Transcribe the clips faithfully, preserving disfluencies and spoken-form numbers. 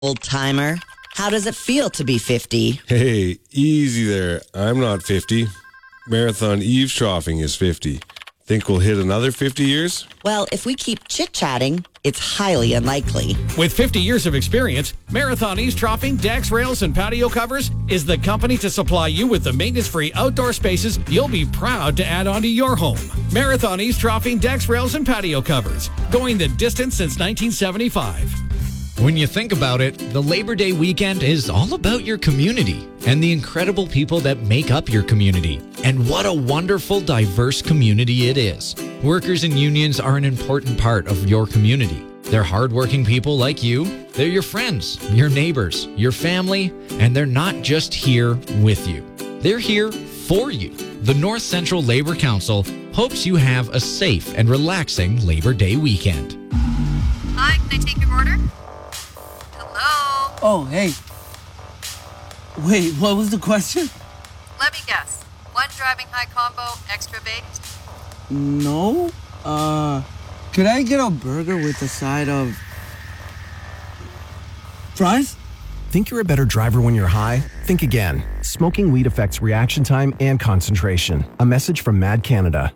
Old timer, how does it feel to be fifty? Hey, easy there. I'm not fifty. Marathon eavesdropping is fifty. Think we'll hit another fifty years? Well, if we keep chit-chatting, it's highly unlikely. With fifty years of experience, Marathon Eavesdropping, decks, rails, and patio covers is the company to supply you with the maintenance-free outdoor spaces you'll be proud to add onto your home. Marathon Eavesdropping, decks, rails, and patio covers. Going the distance since nineteen seventy-five. When you think about it, the Labor Day weekend is all about your community and the incredible people that make up your community. And what a wonderful, diverse community it is. Workers and unions are an important part of your community. They're hardworking people like you. They're your friends, your neighbors, your family, and they're not just here with you. They're here for you. The North Central Labor Council hopes you have a safe and relaxing Labor Day weekend. Hi, can I take your order? Hello? Oh, hey. Wait, what was the question? Let me guess. One driving high combo, extra baked? No. Uh, could I get a burger with a side of fries? Think you're a better driver when you're high? Think again. Smoking weed affects reaction time and concentration. A message from Mad Canada.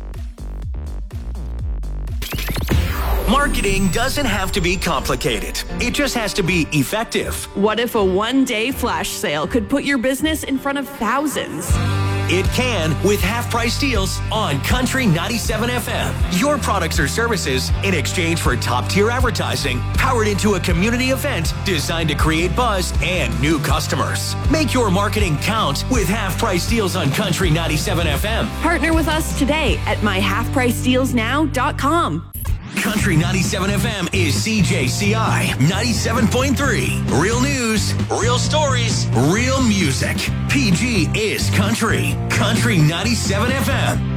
Marketing doesn't have to be complicated. It just has to be effective. What if a one-day flash sale could put your business in front of thousands? It can with half-price deals on Country ninety-seven F M. Your products or services in exchange for top-tier advertising powered into a community event designed to create buzz and new customers. Make your marketing count with half-price deals on Country ninety-seven F M. Partner with us today at my half price deals now dot com. Country ninety-seven F M is C J C I ninety-seven point three. Real news, real stories, real music. P G is country. Country ninety-seven F M.